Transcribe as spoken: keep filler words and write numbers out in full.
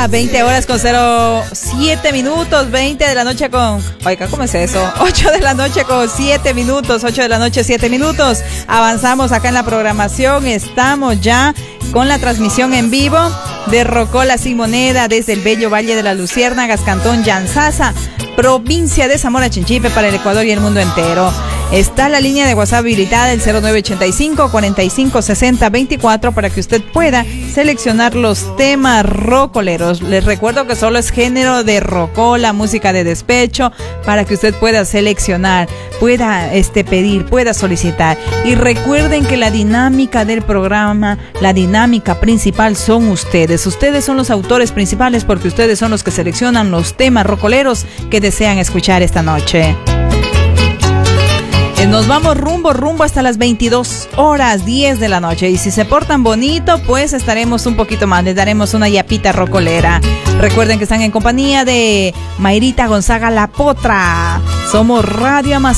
las veinte horas con cero siete minutos, veinte de la noche con... Oiga, ¿cómo es eso? ocho de la noche con siete minutos, ocho de la noche, siete minutos. Avanzamos acá en la programación, estamos ya con la transmisión en vivo de Rocola Sin Moneda desde el bello Valle de las Luciérnagas, Cantón Yanzasa, provincia de Zamora Chinchipe, para el Ecuador y el mundo entero. Está la línea de WhatsApp habilitada, el cero nueve ochenta y cinco, cuarenta y cinco, sesenta, veinticuatro, para que usted pueda seleccionar los temas rocoleros. Les recuerdo que solo es género de rocola, música de despecho, para que usted pueda seleccionar, pueda este, pedir, pueda solicitar. Y recuerden que la dinámica del programa, la dinámica principal son ustedes. Ustedes son los autores principales porque ustedes son los que seleccionan los temas rocoleros que desean escuchar esta noche. Nos vamos rumbo, rumbo hasta las veintidós horas, diez de la noche. Y si se portan bonito, pues estaremos un poquito más. Les daremos una yapita rocolera. Recuerden que están en compañía de Mayrita Gonzaga La Potra. Somos Radio Amazon.